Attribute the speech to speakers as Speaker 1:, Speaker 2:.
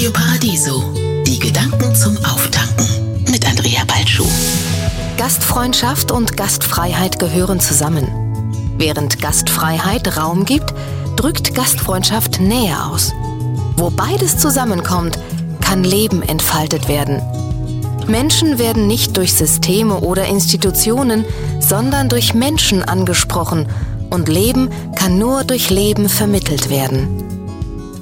Speaker 1: Radio Paradiso. Die Gedanken zum Auftanken mit Andrea Balschuh.
Speaker 2: Gastfreundschaft und Gastfreiheit gehören zusammen. Während Gastfreiheit Raum gibt, drückt Gastfreundschaft Nähe aus. Wo beides zusammenkommt, kann Leben entfaltet werden. Menschen werden nicht durch Systeme oder Institutionen, sondern durch Menschen angesprochen und Leben kann nur durch Leben vermittelt werden.